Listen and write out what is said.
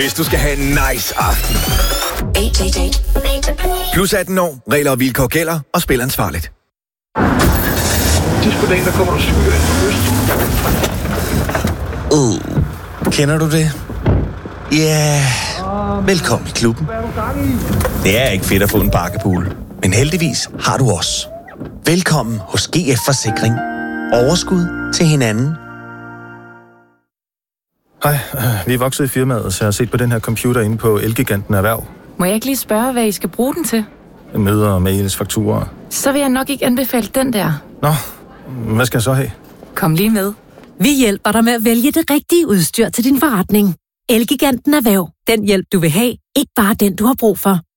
Hvis du skal have en nice aften. Plus 18 år, regler og vilkår gælder, og spil ansvarligt. Sidst på dagen, der kommer der skyer ind fra øst. Kender du det? Ja, velkommen i klubben. Det er ikke fedt at få en bakkepool, men heldigvis har du os. Velkommen hos GF Forsikring. Overskud til hinanden. Hej, vi er vokset i firmaet, så jeg har set på den her computer inde på Elgiganten Erhverv. Må jeg ikke lige spørge, hvad I skal bruge den til? Møder, mails, fakturer. Så vil jeg nok ikke anbefale den der. Nå, hvad skal jeg så have? Kom lige med. Vi hjælper dig med at vælge det rigtige udstyr til din forretning. Elgiganten Erhverv. Den hjælp, du vil have. Ikke bare den, du har brug for.